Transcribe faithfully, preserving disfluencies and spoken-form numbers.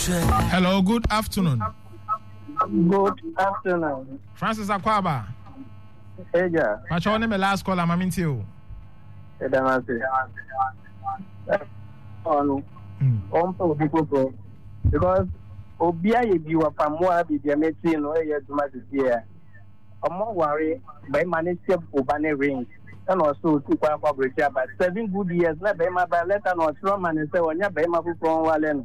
Hello, good afternoon. Good afternoon. Francis Akwaba. Hey, yeah. What's your name? Last call, I'm into you. Hey, Damasi. Oh, no. Um, people because Obia, you are from more, be the meeting, or you have here. I'm more worried by managing Obane range. And also, two quite but seven good years, not by my letter, or strong man, and say, when you're by my phone,